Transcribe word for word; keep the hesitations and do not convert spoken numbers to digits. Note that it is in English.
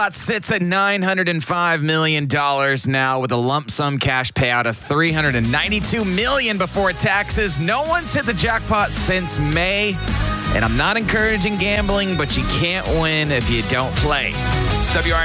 Sits at nine hundred five million dollars now with a lump sum cash payout of three hundred ninety-two million dollars before taxes. No one's hit the jackpot since May. And I'm not encouraging gambling, but you can't win if you don't play. It's W R